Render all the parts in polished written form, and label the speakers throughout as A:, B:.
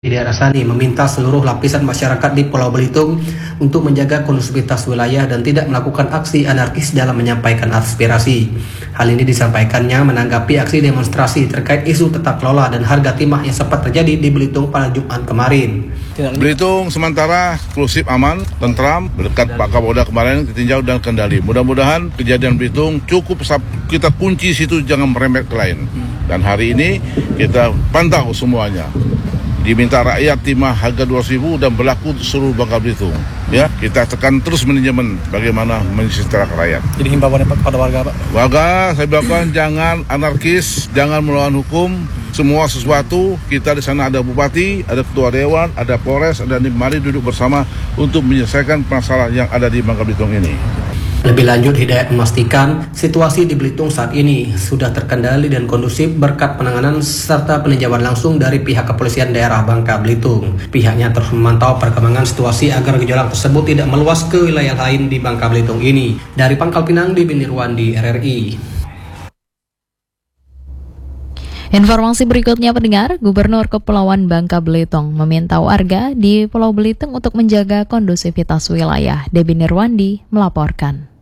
A: Hidayat Hassani meminta seluruh lapisan masyarakat di Pulau Belitung untuk menjaga kondusivitas wilayah dan tidak melakukan aksi anarkis dalam menyampaikan aspirasi. Hal ini disampaikannya menanggapi aksi demonstrasi terkait isu tata kelola dan harga timah yang sempat terjadi di Belitung pada Jumat kemarin.
B: Belitung sementara klusif, aman, tentram, berkat Pak Kapolda kemarin ditinjau dan kendali. Mudah-mudahan kejadian Belitung cukup kita kunci situ, jangan merembet ke lain. Dan hari ini kita pantau semuanya. Diminta rakyat timah harga 2.000 dan berlaku seluruh Bangka Belitung. Ya, kita tekan terus manajemen bagaimana mensejahterakan rakyat.
C: Jadi himbauannya pada warga, Pak?
B: Warga, saya bilang jangan anarkis, jangan melawan hukum. Semua sesuatu, kita di sana ada bupati, ada ketua dewan, ada polres, ada mari duduk bersama untuk menyelesaikan masalah yang ada di Bangka Belitung ini.
A: Lebih lanjut, Hidayat memastikan situasi di Belitung saat ini sudah terkendali dan kondusif berkat penanganan serta peninjauan langsung dari pihak kepolisian daerah Bangka Belitung. Pihaknya terus memantau perkembangan situasi agar gejolak tersebut tidak meluas ke wilayah lain di Bangka Belitung ini. Dari Pangkal Pinang, Dibin Nirwandi, RRI.
D: Informasi berikutnya, pendengar, Gubernur Kepulauan Bangka Belitung meminta warga di Pulau Belitung untuk menjaga kondusivitas wilayah. Debin Nirwandi melaporkan.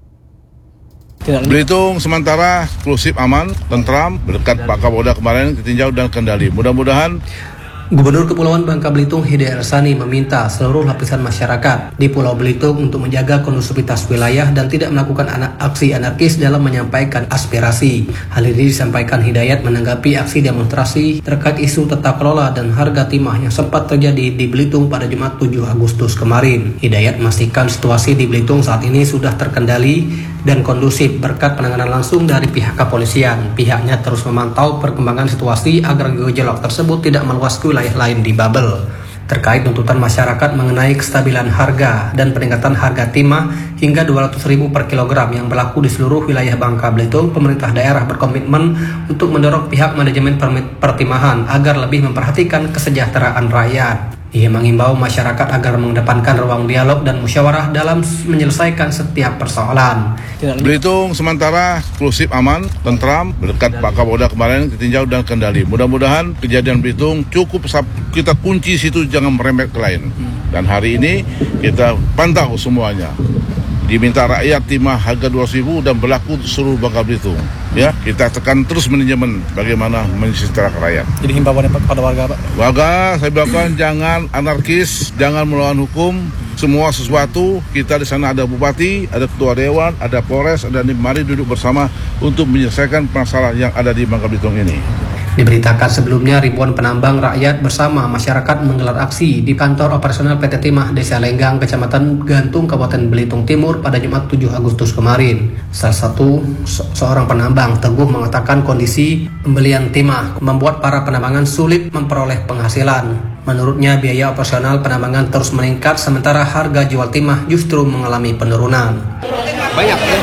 B: Belitung sementara klusif, aman, tentram, berkat Pak Kapolda kemarin ditinjau dan kendali. Mudah-mudahan
A: Gubernur Kepulauan Bangka Belitung Hidayat Hassani meminta seluruh lapisan masyarakat di Pulau Belitung untuk menjaga kondusivitas wilayah dan tidak melakukan aksi anarkis dalam menyampaikan aspirasi. Hal ini disampaikan Hidayat menanggapi aksi demonstrasi terkait isu tata kelola dan harga timah yang sempat terjadi di Belitung pada Jumat 7 Agustus kemarin. Hidayat memastikan situasi di Belitung saat ini sudah terkendali dan kondusif berkat penanganan langsung dari pihak kepolisian. Pihaknya terus memantau perkembangan situasi agar gejolak tersebut tidak meluas ke wilayah lain di Babel. Terkait tuntutan masyarakat mengenai kestabilan harga dan peningkatan harga timah hingga 200.000 per kilogram yang berlaku di seluruh wilayah Bangka Belitung, pemerintah daerah berkomitmen untuk mendorong pihak manajemen pertimahan agar lebih memperhatikan kesejahteraan rakyat. Ia mengimbau masyarakat agar mengedepankan ruang dialog dan musyawarah dalam menyelesaikan setiap persoalan.
B: Belitung sementara klusif, aman, tentram, berkat Pak Kapolda kemarin ditinjau dan kendali. Mudah-mudahan kejadian Belitung cukup kita kunci situ, jangan merembet ke lain. Dan hari ini kita pantau semuanya. Diminta rakyat timah harga 2.000 dan berlaku seluruh Bangka Belitung. Ya, kita tekan terus manajemen bagaimana mensejahterakan rakyat.
C: Jadi himbauannya pada warga, Pak?
B: Warga, saya bilang jangan anarkis, jangan melawan hukum. Semua sesuatu, kita di sana ada bupati, ada ketua dewan, ada polres, ada mari duduk bersama untuk menyelesaikan masalah yang ada di Bangka Belitung ini.
A: Diberitakan sebelumnya ribuan penambang rakyat bersama masyarakat menggelar aksi di kantor operasional PT Timah Desa Lenggang, Kecamatan Gantung, Kabupaten Belitung Timur pada Jumat 7 Agustus kemarin. Salah satu seorang penambang, Teguh, mengatakan kondisi pembelian timah membuat para penambangan sulit memperoleh penghasilan. Menurutnya biaya operasional penambangan terus meningkat sementara harga jual timah justru mengalami penurunan.
E: Banyak ya.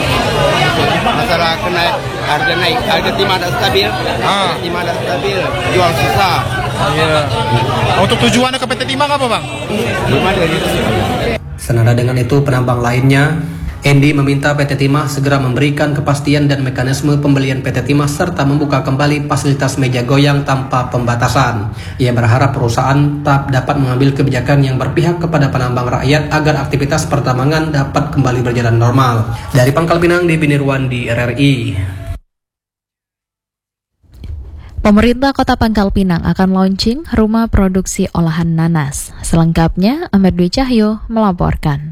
E: Masalah kena harga naik, harga timah tak stabil. Timah tak stabil, jual susah.
C: Iya. Untuk tujuannya ke PT Timah apa, Bang?
E: Belum ada gitu.
A: Senada dengan itu, penambang lainnya, Endi, meminta PT Timah segera memberikan kepastian dan mekanisme pembelian PT Timah serta membuka kembali fasilitas meja goyang tanpa pembatasan. Ia berharap perusahaan dapat mengambil kebijakan yang berpihak kepada penambang rakyat agar aktivitas pertambangan dapat kembali berjalan normal. Dari Pangkal Pinang, Debin Nirwandi, RRI.
D: Pemerintah Kota Pangkal Pinang akan launching rumah produksi olahan nanas. Selengkapnya, Ahmad Dwi Cahyo melaporkan.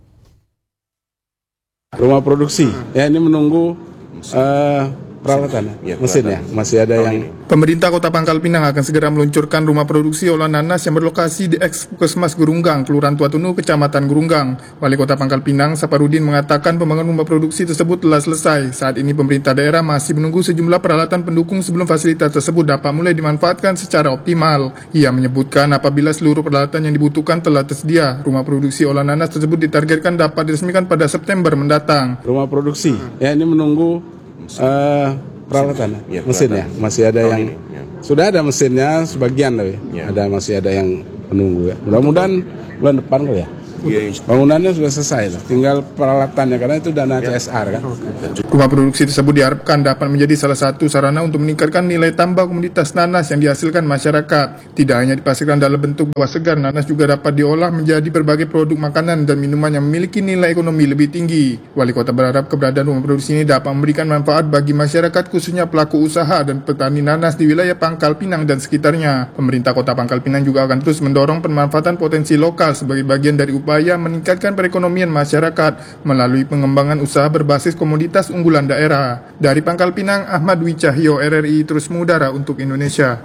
F: Rumah produksi, ya ini menunggu peralatan, mesin ya, masih ada yang...
G: Pemerintah Kota Pangkal Pinang akan segera meluncurkan rumah produksi olahan nanas yang berlokasi di Puskesmas Gurunggang, Kelurahan Tuatunu, Kecamatan Gurunggang. Wali Kota Pangkal Pinang, Saparudin, mengatakan pembangunan rumah produksi tersebut telah selesai. Saat ini pemerintah daerah masih menunggu sejumlah peralatan pendukung sebelum fasilitas tersebut dapat mulai dimanfaatkan secara optimal. Ia menyebutkan apabila seluruh peralatan yang dibutuhkan telah tersedia, rumah produksi olahan nanas tersebut ditargetkan dapat diresmikan pada September mendatang.
F: Rumah produksi, ya ini menunggu peralatan, mesin ya, masih ada yang sudah ada mesinnya sebagian tapi masih ada yang menunggu ya. Mudah-mudahan bulan depan kali ya. Bangunannya sudah selesai, tinggal peralatannya karena itu dana CSR kan.
G: Rumah produksi tersebut diharapkan dapat menjadi salah satu sarana untuk meningkatkan nilai tambah komoditas nanas yang dihasilkan masyarakat. Tidak hanya dipastikan dalam bentuk buah segar, nanas juga dapat diolah menjadi berbagai produk makanan dan minuman yang memiliki nilai ekonomi lebih tinggi. Wali Kota berharap keberadaan rumah produksi ini dapat memberikan manfaat bagi masyarakat, khususnya pelaku usaha dan petani nanas di wilayah Pangkal Pinang dan sekitarnya. Pemerintah Kota Pangkal Pinang juga akan terus mendorong pemanfaatan potensi lokal sebagai bagian dari upaya meningkatkan perekonomian masyarakat melalui pengembangan usaha berbasis komoditas unggulan daerah. Dari Pangkal Pinang, Ahmad Dwi Cahyo, RRI terus mengudara untuk Indonesia.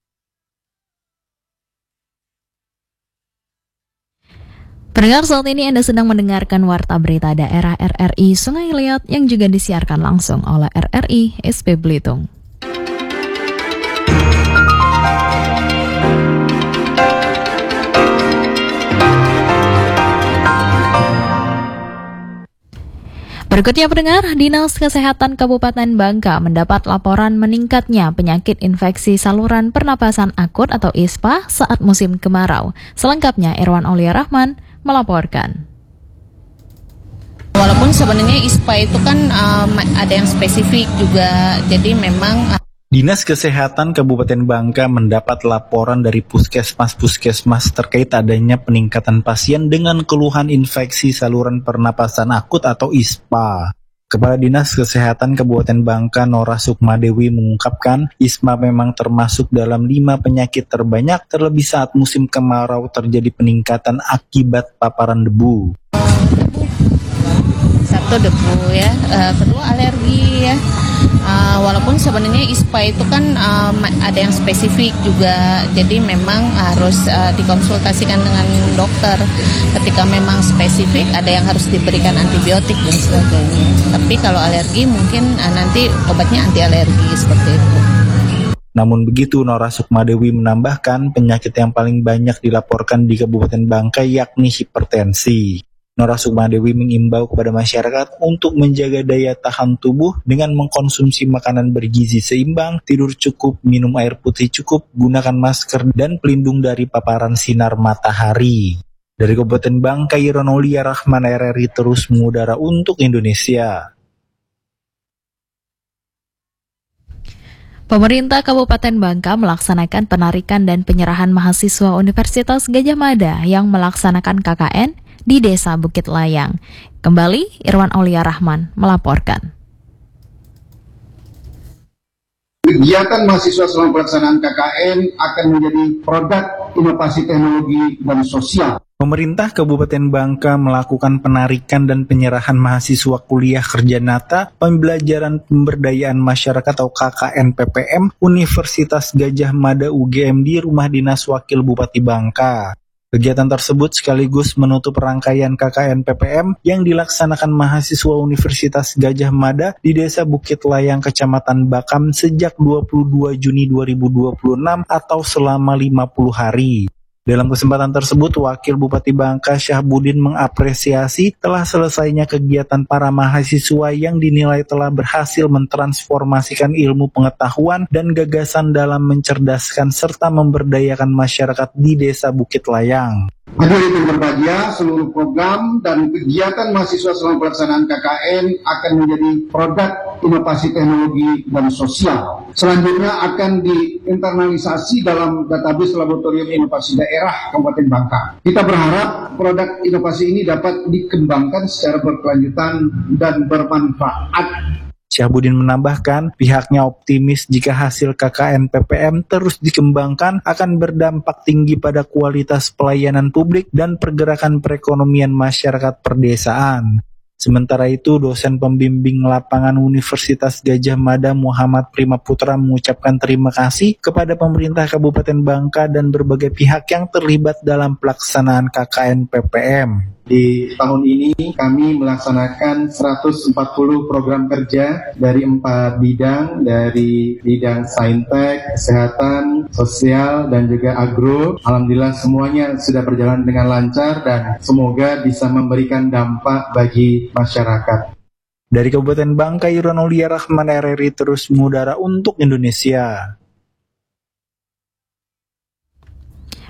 D: Pendengar, saat ini Anda sedang mendengarkan Warta Berita Daerah RRI Sungai Liat yang juga disiarkan langsung oleh RRI SP Belitung. Berikutnya pendengar, Dinas Kesehatan Kabupaten Bangka mendapat laporan meningkatnya penyakit infeksi saluran pernapasan akut atau ISPA saat musim kemarau. Selengkapnya Irwan Aulia Rahman melaporkan.
H: Walaupun sebenarnya ISPA itu kan ada yang spesifik juga, jadi memang
I: Dinas Kesehatan Kabupaten Bangka mendapat laporan dari puskesmas terkait adanya peningkatan pasien dengan keluhan infeksi saluran pernapasan akut atau ISPA. Kepala Dinas Kesehatan Kabupaten Bangka Nora Sukmadewi mengungkapkan ISPA memang termasuk dalam 5 penyakit terbanyak, terlebih saat musim kemarau terjadi peningkatan akibat paparan debu.
H: Satu debu ya, kedua alergi ya. Walaupun sebenarnya ISPA itu kan ada yang spesifik juga, jadi memang harus dikonsultasikan dengan dokter. Ketika memang spesifik, ada yang harus diberikan antibiotik dan sebagainya. Tapi kalau alergi mungkin nanti obatnya anti alergi seperti itu.
I: Namun begitu, Nora Sukmadewi menambahkan penyakit yang paling banyak dilaporkan di Kabupaten Bangka yakni hipertensi. Nora Sukmadewi mengimbau kepada masyarakat untuk menjaga daya tahan tubuh dengan mengkonsumsi makanan bergizi seimbang, tidur cukup, minum air putih cukup, gunakan masker, dan pelindung dari paparan sinar matahari. Dari Kabupaten Bangka, Irwan Aulia Rahman, RRI terus mengudara untuk Indonesia.
D: Pemerintah Kabupaten Bangka melaksanakan penarikan dan penyerahan mahasiswa Universitas Gadjah Mada yang melaksanakan KKN di Desa Bukit Layang. Kembali, Irwan Aulia Rahman melaporkan.
J: Kegiatan mahasiswa selama pelaksanaan KKN akan menjadi produk inovasi teknologi dan sosial.
I: Pemerintah Kabupaten Bangka melakukan penarikan dan penyerahan mahasiswa kuliah kerja nyata pembelajaran pemberdayaan masyarakat atau KKN PPM Universitas Gadjah Mada UGM di Rumah Dinas Wakil Bupati Bangka. Kegiatan tersebut sekaligus menutup rangkaian KKN PPM yang dilaksanakan mahasiswa Universitas Gadjah Mada di Desa Bukit Layang, Kecamatan Bakam sejak 22 Juni 2026 atau selama 50 hari. Dalam kesempatan tersebut, Wakil Bupati Bangka Syahbudin mengapresiasi telah selesainya kegiatan para mahasiswa yang dinilai telah berhasil mentransformasikan ilmu pengetahuan dan gagasan dalam mencerdaskan serta memberdayakan masyarakat di Desa Bukit Layang.
J: Hadirin yang berbahagia, seluruh program dan kegiatan mahasiswa selama pelaksanaan KKN akan menjadi produk inovasi teknologi dan sosial. Selanjutnya akan diinternalisasi dalam database Laboratorium Inovasi Daerah Kabupaten Bangka. Kita berharap produk inovasi ini dapat dikembangkan secara berkelanjutan dan bermanfaat.
I: Syahbudin menambahkan, pihaknya optimis jika hasil KKN PPM terus dikembangkan akan berdampak tinggi pada kualitas pelayanan publik dan pergerakan perekonomian masyarakat perdesaan. Sementara itu, dosen pembimbing lapangan Universitas Gadjah Mada Muhammad Prima Putra mengucapkan terima kasih kepada pemerintah Kabupaten Bangka dan berbagai pihak yang terlibat dalam pelaksanaan KKN PPM.
J: Di tahun ini kami melaksanakan 140 program kerja dari 4 bidang, dari bidang saintek, kesehatan, sosial, dan juga agro. Alhamdulillah semuanya sudah berjalan dengan lancar dan semoga bisa memberikan dampak bagi masyarakat.
I: Dari Kabupaten Bangka, Irwan Aulia Rahman, RRI terus mengudara untuk Indonesia.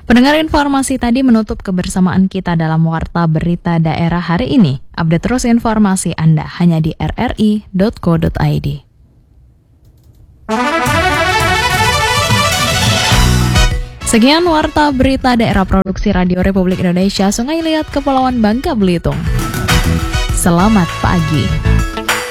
D: Pendengar, informasi tadi menutup kebersamaan kita dalam Warta Berita Daerah hari ini. Update terus informasi Anda hanya di rri.co.id. Sekian Warta Berita Daerah Produksi Radio Republik Indonesia Sungai Liat Kepulauan Bangka Belitung. Selamat pagi.